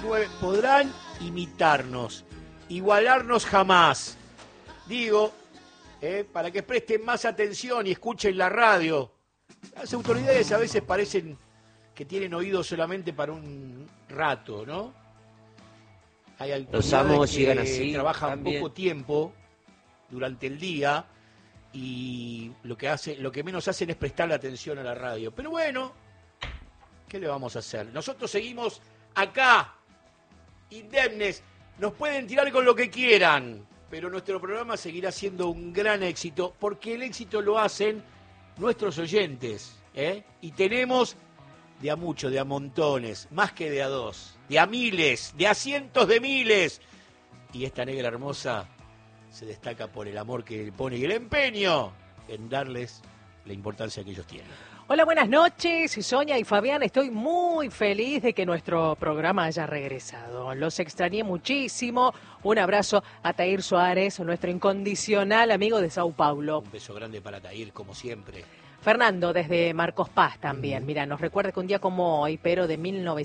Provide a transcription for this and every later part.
podrán imitarnos, igualarnos jamás. Digo, para que presten más atención y escuchen la radio. Las autoridades a veces parecen que tienen oídos solamente para un rato, ¿no? Hay autoridades que trabajan también poco tiempo durante el día y lo que menos hacen es prestarle atención a la radio. Pero bueno, ¿qué le vamos a hacer? Nosotros seguimos acá, indemnes. Nos pueden tirar con lo que quieran, pero nuestro programa seguirá siendo un gran éxito, porque el éxito lo hacen nuestros oyentes, y tenemos de a mucho, de a montones, más que de a dos, de a miles, de a cientos de miles, y esta negra hermosa se destaca por el amor que pone y el empeño en darles la importancia que ellos tienen. Hola, buenas noches, Sonia y Fabián. Estoy muy feliz de que nuestro programa haya regresado. Los extrañé muchísimo. Un abrazo a Tair Suárez, nuestro incondicional amigo de Sao Paulo. Un beso grande para Tair, como siempre. Fernando, desde Marcos Paz también. Mira, nos recuerda que un día como hoy, pero de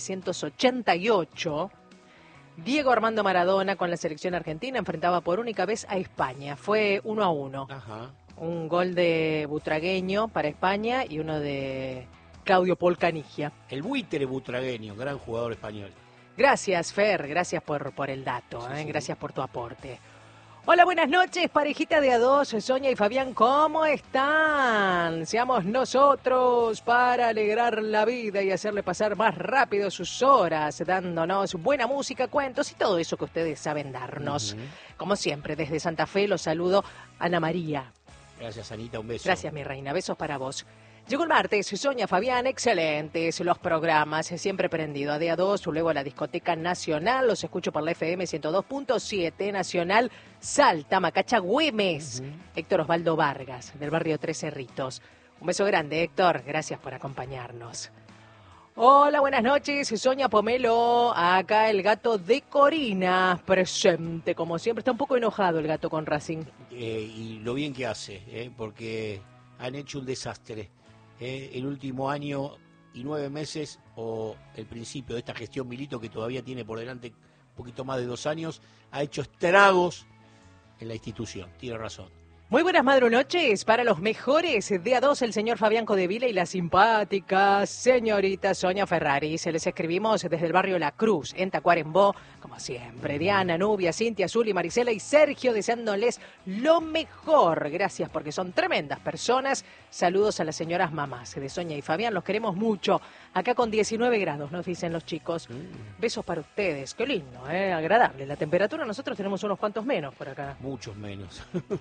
1988... Diego Armando Maradona con la selección argentina enfrentaba por única vez a España. Fue 1-1. Ajá. Un gol de Butragueño para España y uno de Claudio Polcanigia. El buitre butragueño, gran jugador español. Gracias, Fer, gracias por el dato, sí. Gracias por tu aporte. Hola, buenas noches, parejita de a dos, Sonia y Fabián, ¿cómo están? Seamos nosotros para alegrar la vida y hacerle pasar más rápido sus horas, dándonos buena música, cuentos y todo eso que ustedes saben darnos. Como siempre, desde Santa Fe los saludo, Ana María. Gracias, Anita, un beso. Gracias, mi reina, besos para vos. Llegó el martes, Sonia, Fabián, excelentes los programas, siempre prendido a día 2, luego a la Discoteca Nacional, los escucho por la FM 102.7, Nacional, Salta, Macacha, Güemes, Héctor Osvaldo Vargas, del barrio Tres Cerritos. Un beso grande, Héctor, gracias por acompañarnos. Hola, buenas noches, Sonia Pomelo, acá el gato de Corina, presente como siempre, está un poco enojado el gato con Racing. Y lo bien que hace, porque han hecho un desastre. El último año y 9 meses, o el principio de esta gestión Milito, que todavía tiene por delante un poquito más de 2 años, ha hecho estragos en la institución. Tiene razón. Muy buenas madrunoches para los mejores de a dos, el señor Fabián Codevila y la simpática señorita Sonia Ferrari. Se les escribimos desde el barrio La Cruz, en Tacuarembó, como siempre. Diana, Nubia, Cintia, Zuli, Marisela y Sergio, deseándoles lo mejor. Gracias porque son tremendas personas. Saludos a las señoras mamás de Sonia y Fabián, los queremos mucho. Acá con 19 grados, nos dicen los chicos. Besos para ustedes, qué lindo, agradable. La temperatura nosotros tenemos unos cuantos menos por acá. Muchos menos.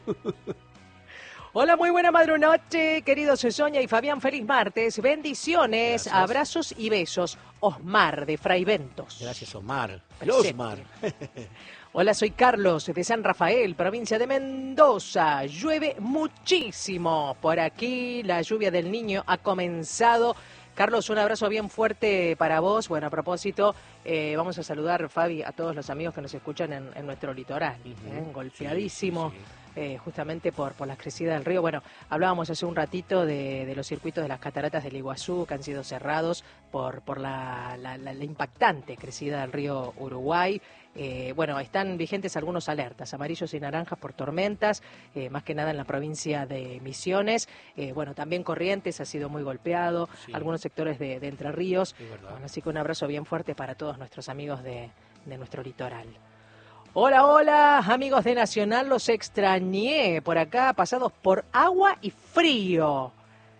Hola, muy buena madrunoche, queridos Sonia y Fabián, feliz martes, bendiciones, gracias. Abrazos y besos. Osmar, de Fraiventos. Gracias, Osmar. Osmar. Hola, soy Carlos, de San Rafael, provincia de Mendoza. Llueve muchísimo por aquí, la lluvia del Niño ha comenzado. Carlos, un abrazo bien fuerte para vos. Bueno, a propósito, vamos a saludar, Fabi, a todos los amigos que nos escuchan en nuestro litoral, golpeadísimo. Sí. Justamente por las crecidas del río. Bueno, hablábamos hace un ratito de los circuitos de las cataratas del Iguazú que han sido cerrados por la impactante crecida del río Uruguay. Bueno, están vigentes algunos alertas, amarillos y naranjas por tormentas, más que nada en la provincia de Misiones. Bueno, también Corrientes ha sido muy golpeado, sí. Algunos sectores de Entre Ríos. Bueno, así que un abrazo bien fuerte para todos nuestros amigos de nuestro litoral. Hola, hola, amigos de Nacional, los extrañé por acá, pasados por agua y frío.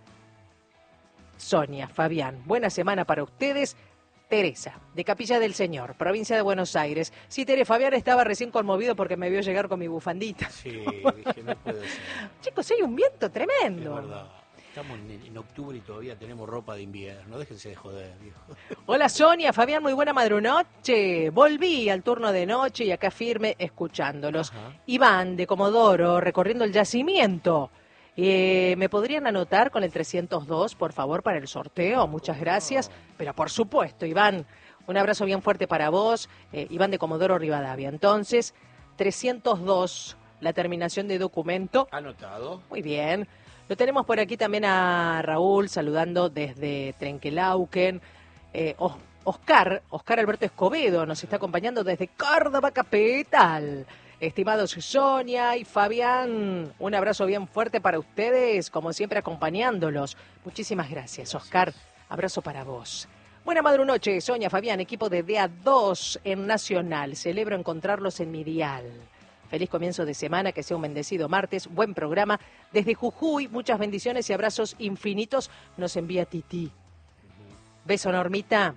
Sonia, Fabián, buena semana para ustedes. Teresa, de Capilla del Señor, provincia de Buenos Aires. Sí, Tere, Fabián estaba recién conmovido porque me vio llegar con mi bufandita. Sí, dije, no puede ser. Chicos, hay un viento tremendo. Es verdad. Estamos en octubre y todavía tenemos ropa de invierno. Déjense de joder, viejo. Hola, Sonia, Fabián, muy buena madrunoche. Volví al turno de noche y acá firme escuchándolos. Ajá. Iván, de Comodoro, recorriendo el yacimiento. ¿Me podrían anotar con el 302, por favor, para el sorteo? Muchas gracias. Pero por supuesto, Iván, un abrazo bien fuerte para vos. Iván de Comodoro Rivadavia. Entonces, 302, la terminación de documento. Anotado. Muy bien. Lo tenemos por aquí también a Raúl saludando desde Trenquelauquen. Oscar Alberto Escobedo nos está acompañando desde Córdoba capital. Estimados Sonia y Fabián, un abrazo bien fuerte para ustedes, como siempre acompañándolos. Muchísimas gracias, Oscar. Abrazo para vos. Buena madrunoche, Sonia, Fabián, equipo de DA2 en Nacional. Celebro encontrarlos en mi dial. Feliz comienzo de semana, que sea un bendecido martes. Buen programa. Desde Jujuy, muchas bendiciones y abrazos infinitos nos envía Titi. Beso, Normita.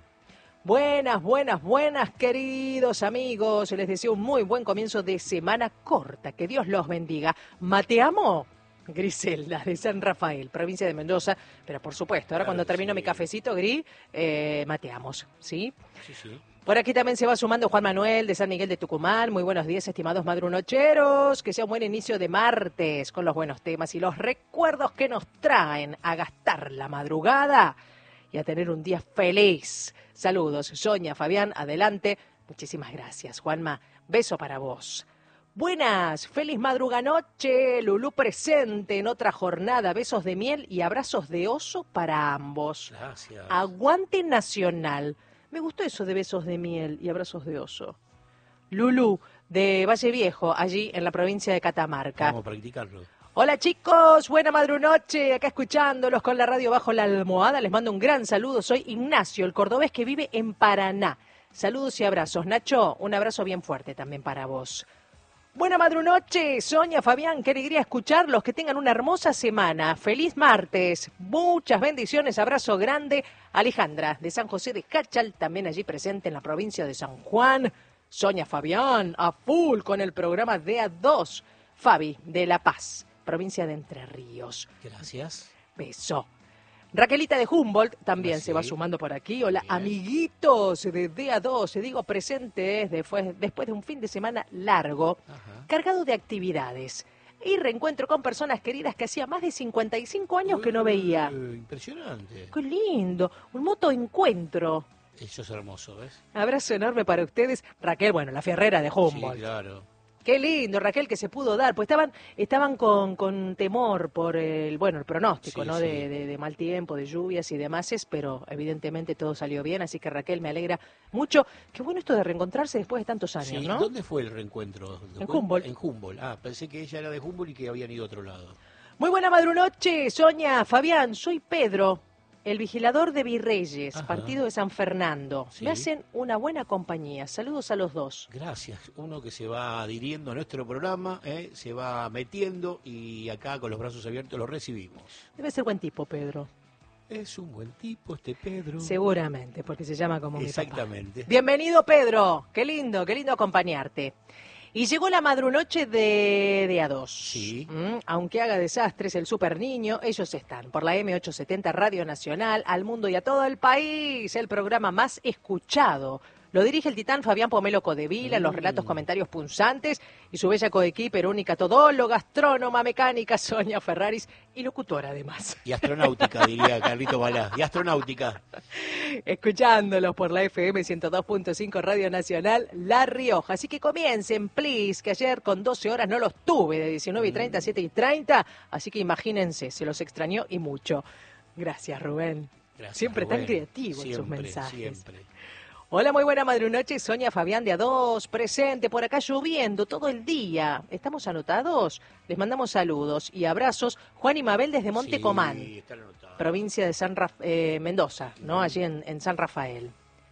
Buenas, queridos amigos. Les deseo un muy buen comienzo de semana corta. Que Dios los bendiga. Mateamo, Griselda, de San Rafael, provincia de Mendoza. Pero por supuesto, ahora cuando termino mi cafecito, Gris, mateamos, ¿sí? Sí. Por aquí también se va sumando Juan Manuel, de San Miguel de Tucumán. Muy buenos días, estimados madrunocheros. Que sea un buen inicio de martes, con los buenos temas y los recuerdos que nos traen a gastar la madrugada y a tener un día feliz. Saludos, Sonia, Fabián, adelante. Muchísimas gracias, Juanma. Beso para vos. Buenas, feliz madruganoche. Lulú presente en otra jornada. Besos de miel y abrazos de oso para ambos. Gracias. Aguante Nacional. Me gustó eso de besos de miel y abrazos de oso. Lulú, de Valle Viejo, allí en la provincia de Catamarca. Vamos a practicarlo. Hola chicos, buena madrunoche, acá escuchándolos con la radio bajo la almohada. Les mando un gran saludo, soy Ignacio, el cordobés que vive en Paraná. Saludos y abrazos. Nacho, un abrazo bien fuerte también para vos. Buena madrunoche, Sonia, Fabián, qué alegría escucharlos, que tengan una hermosa semana. Feliz martes, muchas bendiciones, abrazo grande. Alejandra, de San José de Cachal, también allí presente en la provincia de San Juan. Sonia, Fabián, a full con el programa DA2. Fabi, de La Paz, provincia de Entre Ríos. Gracias. Beso. Raquelita de Humboldt también Sí. se va sumando por aquí. Hola, Bien. amiguitos de DA2. Digo presentes después de un fin de semana largo, cargado de actividades. Y reencuentro con personas queridas que hacía más de 55 años que no veía. Impresionante. ¡Qué lindo! Un moto encuentro. Eso es hermoso, ¿ves? Abrazo enorme para ustedes. Raquel, bueno, la fierrera de Humboldt. Sí, claro. Qué lindo, Raquel, que se pudo dar, pues estaban con temor por el pronóstico, Sí, ¿no? sí. De mal tiempo, de lluvias y demás, pero evidentemente todo salió bien, así que Raquel, me alegra mucho. Qué bueno esto de reencontrarse después de tantos años, Sí. ¿no? ¿Dónde fue el reencuentro? En Humboldt. En Humboldt. Ah, pensé que ella era de Humboldt y que habían ido a otro lado. Muy buena madrunoche, Sonia, Fabián, soy Pedro, el vigilador de Virreyes, Ajá. partido de San Fernando. Sí. Me hacen una buena compañía. Saludos a los dos. Gracias. Uno que se va adhiriendo a nuestro programa, se va metiendo y acá con los brazos abiertos lo recibimos. Debe ser buen tipo, Pedro. Es un buen tipo este Pedro. Seguramente, porque se llama como mi papá. Exactamente. Bienvenido, Pedro. Qué lindo acompañarte. Y llegó la madrunoche de A2. Sí. Aunque haga desastres el super niño, ellos están por la M870 Radio Nacional, al mundo y a todo el país. El programa más escuchado. Lo dirige el titán Fabián Pomelo Codevila, los relatos, comentarios punzantes y su bella coequiper, única todóloga, astrónoma, mecánica, Sonia Ferraris y locutora además. Y astronáutica, diría Carlito Balá. Y astronáutica. Escuchándolos por la FM 102.5 Radio Nacional La Rioja. Así que comiencen, please, que ayer con 12 horas no los tuve, de 19:30 a 7:30, así que imagínense, se los extrañó y mucho. Gracias, Rubén. Gracias, Siempre Rubén. tan creativo en sus Siempre, mensajes. Siempre. Hola, muy buena madrunoche, Sonia Fabián de A2, presente por acá lloviendo todo el día. ¿Estamos anotados? Les mandamos saludos y abrazos. Juan y Mabel desde Monte Comán, Sí, están anotados. provincia de Mendoza, ¿no? Allí en San Rafael.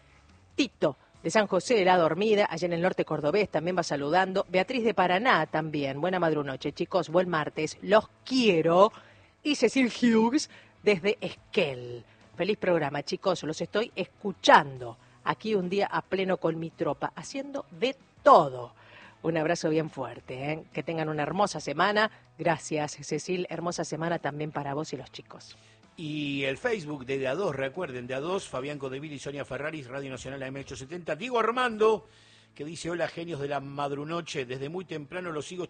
Tito, de San José de la Dormida, allá en el norte cordobés, también va saludando. Beatriz de Paraná también. Buena madrunoche, chicos, buen martes. Los quiero. Y Cecil Hughes desde Esquel. Feliz programa, chicos, los estoy escuchando. Aquí un día a pleno con mi tropa, haciendo de todo. Un abrazo bien fuerte, ¿eh? Que tengan una hermosa semana. Gracias, Cecil. Hermosa semana también para vos y los chicos. Y el Facebook de A2, recuerden, de A2, Fabián Codevila y Sonia Ferraris, Radio Nacional AM870. Diego Armando, que dice, hola genios de la madrunoche, desde muy temprano lo sigo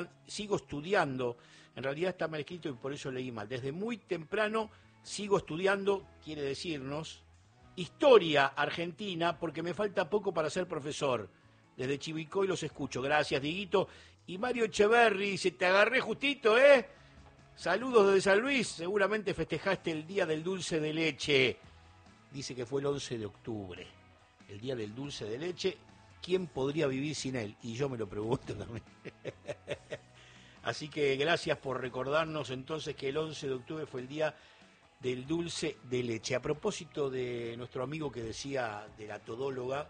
estudiando. En realidad está mal escrito y por eso leí mal. Desde muy temprano sigo estudiando, quiere decirnos, historia argentina, porque me falta poco para ser profesor. Desde Chivilcoy los escucho. Gracias, Dieguito. Y Mario Echeverri, se te agarré justito, ¿eh? Saludos desde San Luis. Seguramente festejaste el Día del Dulce de Leche. Dice que fue el 11 de octubre. el día del dulce de leche. ¿Quién podría vivir sin él? Y yo me lo pregunto también. Así que gracias por recordarnos entonces que el 11 de octubre fue el día del dulce de leche. A propósito de nuestro amigo que decía de la todóloga,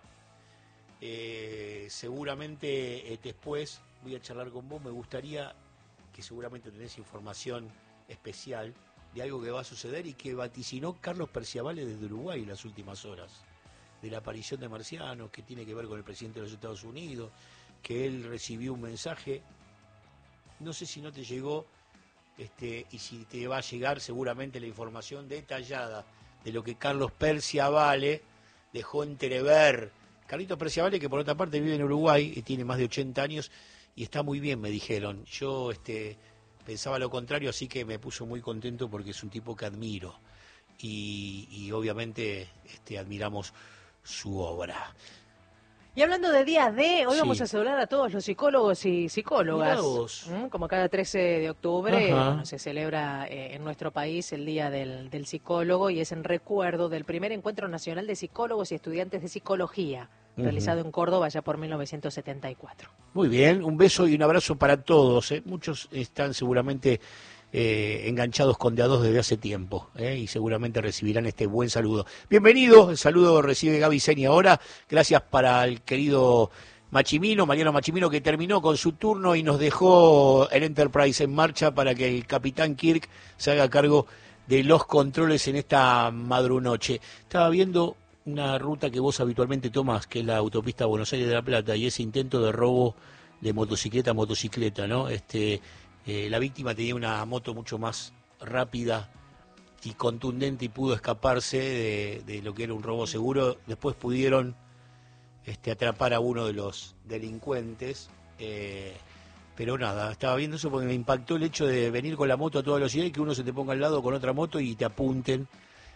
seguramente después voy a charlar con vos. Me gustaría que seguramente tenés información especial de algo que va a suceder y que vaticinó Carlos Perciavale desde Uruguay en las últimas horas, de la aparición de marcianos, que tiene que ver con el presidente de los Estados Unidos, que él recibió un mensaje, no sé si no te llegó, y si te va a llegar seguramente la información detallada de lo que Carlos Perciavale dejó entrever. Carlitos Perciavale, que por otra parte vive en Uruguay y tiene más de 80 años y está muy bien, me dijeron. Yo pensaba lo contrario, así que me puso muy contento porque es un tipo que admiro y obviamente admiramos su obra. Y hablando de días de, hoy Sí. vamos a saludar a todos los psicólogos y psicólogas. Mirá vos. Como cada 13 de octubre, Ajá. bueno, se celebra en nuestro país el Día del Psicólogo y es en recuerdo del primer Encuentro Nacional de Psicólogos y Estudiantes de Psicología, realizado en Córdoba ya por 1974. Muy bien, un beso y un abrazo para todos. Muchos están seguramente enganchados con DA2 desde hace tiempo y seguramente recibirán este buen saludo. Bienvenido, el saludo recibe Gaby Seni ahora. Gracias para el querido Machimino, Mariano Machimino, que terminó con su turno y nos dejó el Enterprise en marcha para que el capitán Kirk se haga cargo de los controles en esta madrunoche. Estaba viendo una ruta que vos habitualmente tomás, que es la autopista Buenos Aires de La Plata, y ese intento de robo de motocicleta a motocicleta, ¿no? La víctima tenía una moto mucho más rápida y contundente y pudo escaparse de lo que era un robo seguro. Después pudieron atrapar a uno de los delincuentes, pero nada, estaba viendo eso porque me impactó el hecho de venir con la moto a toda velocidad y que uno se te ponga al lado con otra moto y te apunten.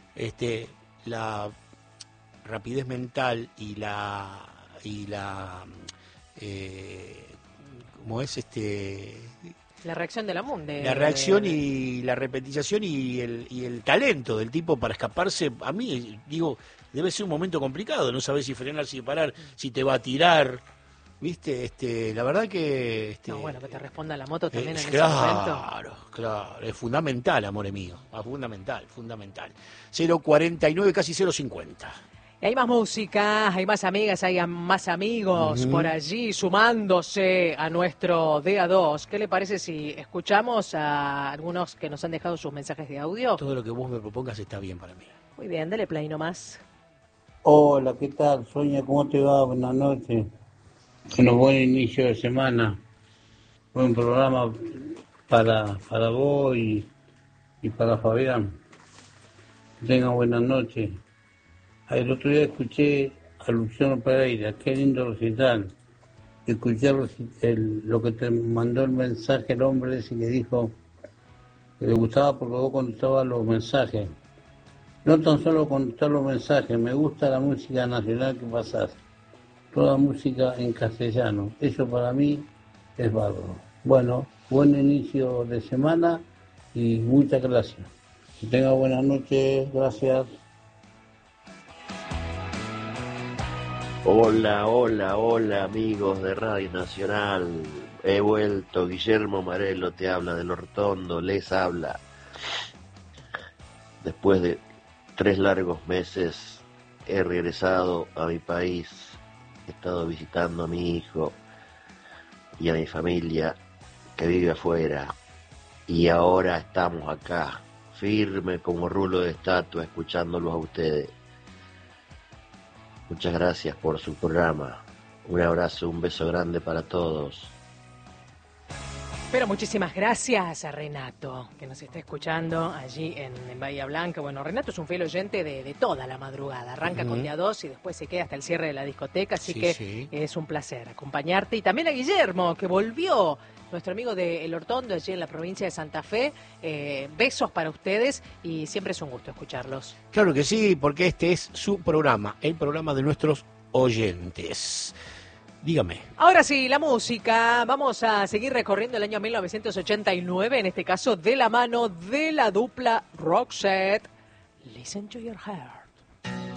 La rapidez mental y la ¿cómo es La reacción de la MUNDE. la reacción y la repetización y el talento del tipo para escaparse? A mí, digo, debe ser un momento complicado, no sabes si frenar, si parar, si te va a tirar, ¿viste? La verdad que... No, bueno, que te responda la moto también en ese claro, momento. claro, es fundamental, amore mío, fundamental. 049, casi 050. Y hay más música, hay más amigas, hay más amigos por allí sumándose a nuestro DA2. ¿Qué le parece si escuchamos a algunos que nos han dejado sus mensajes de audio? Todo lo que vos me propongas está bien para mí. Muy bien, dale play nomás. Hola, ¿qué tal? Sonia, ¿cómo te va? Buenas noches. Bueno, buen inicio de semana. Buen programa para vos y para Fabián. Tengan buenas noches. El otro día escuché a Luciano Pereira, qué lindo recital. Escuché lo que te mandó el mensaje el hombre ese que dijo que le gustaba porque vos contestabas los mensajes. No tan solo contestar los mensajes, me gusta la música nacional que pasás. Toda música en castellano. Eso para mí es bárbaro. Bueno, buen inicio de semana y muchas gracias. Que tenga buenas noches, gracias. Hola amigos de Radio Nacional. He vuelto, Guillermo Marelo te habla del Hortondo, les habla. Después de 3 largos meses he regresado a mi país, he estado visitando a mi hijo y a mi familia que vive afuera y ahora estamos acá, firme como rulo de estatua, escuchándolos a ustedes. Muchas gracias por su programa. Un abrazo, un beso grande para todos. Pero muchísimas gracias a Renato, que nos está escuchando allí en Bahía Blanca. Bueno, Renato es un fiel oyente de toda la madrugada. Arranca con DA2 y después se queda hasta el cierre de la discoteca, así Sí, que sí. es un placer acompañarte. Y también a Guillermo, que volvió, nuestro amigo de El Hortondo, allí en la provincia de Santa Fe. Besos para ustedes y siempre es un gusto escucharlos. Claro que sí, porque este es su programa, el programa de nuestros oyentes. Dígame. Ahora sí, la música. Vamos a seguir recorriendo el año 1989, en este caso de la mano de la dupla Roxette. Listen to your heart.